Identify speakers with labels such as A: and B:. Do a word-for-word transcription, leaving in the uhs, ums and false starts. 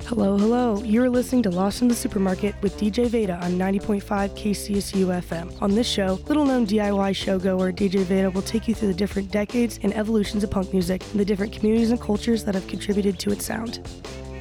A: Hello, hello. You're listening to Lost in the Supermarket with D J Veda on ninety point five K C S U F M. On this show, little-known D I Y showgoer D J Veda will take you through the different decades and evolutions of punk music and the different communities and cultures that have contributed to its sound.